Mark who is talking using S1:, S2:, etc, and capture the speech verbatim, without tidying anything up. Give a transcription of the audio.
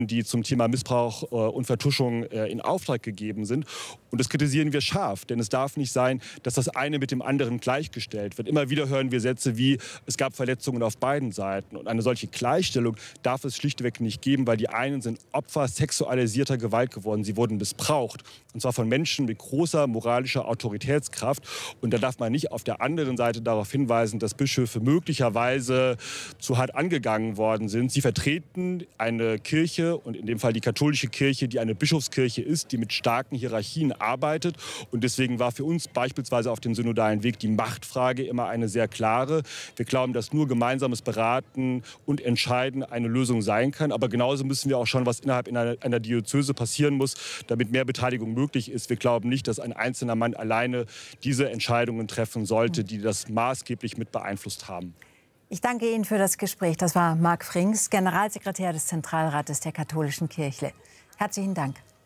S1: die zum Thema Missbrauch äh, und Vertuschung äh, in Auftrag gegeben sind. Und das kritisieren wir scharf, denn es darf nicht sein, dass das eine mit dem anderen gleichgestellt wird. Immer wieder hören wir Sätze wie, es gab Verletzungen auf beiden Seiten. Und eine solche Gleichstellung darf es schlichtweg nicht geben, weil die einen sind Opfer sexualisierter Gewalt geworden. Sie wurden missbraucht. Und zwar von Menschen mit großer moralischer Autoritätskraft. Und da darf man nicht auf der anderen Seite darauf hinweisen, dass Bischöfe möglicherweise zu hart angegangen worden sind. Sie vertreten eine Kirche, und in dem Fall die katholische Kirche, die eine Bischofskirche ist, die mit starken Hierarchien arbeitet. Und deswegen war für uns beispielsweise auf dem synodalen Weg die Machtfrage immer eine sehr klare. Wir glauben, dass nur gemeinsames Beraten und Entscheiden eine Lösung sein kann. Aber genauso müssen wir auch schauen, was innerhalb einer, einer Diözese passieren muss, damit mehr Beteiligung möglich ist. Wir glauben nicht, dass ein einzelner Mann alleine diese Entscheidungen treffen sollte, die das maßgeblich mit beeinflusst haben.
S2: Ich danke Ihnen für das Gespräch. Das war Marc Frings, Generalsekretär des Zentralrates der Katholischen Kirche. Herzlichen Dank.